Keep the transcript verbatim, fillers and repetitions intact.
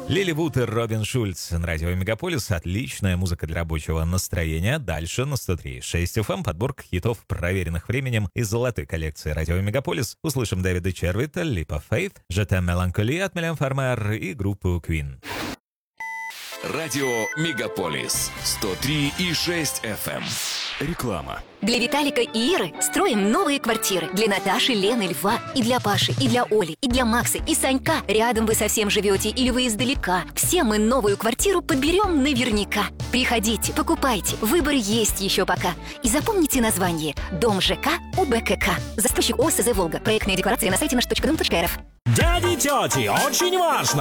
Лили Вуд и Робин Шульц на радио Мегаполис. Отличная музыка для рабочего настроения. Дальше на сто три и шесть эф эм подборка хитов, проверенных временем из золотой коллекции радио Мегаполис. Услышим Дэвида Червита, Leap of Faith, Je t'aime Melancholy от Милен Фармер и группу Queen. Радио Мегаполис сто три и шесть эф эм. Реклама. Для Виталика и Иры строим новые квартиры. Для Наташи, Лены, Льва. И для Паши, и для Оли, и для Макса, и Санька. Рядом вы совсем живете или вы издалека. Все мы новую квартиру подберем наверняка. Приходите, покупайте. Выбор есть еще пока. И запомните название. Дом ЖК УБКК. Застройщик ОСЗ «Волга». Проектная декларация на сайте наш точка дом точка эр эф. Дяди, тети, очень важно!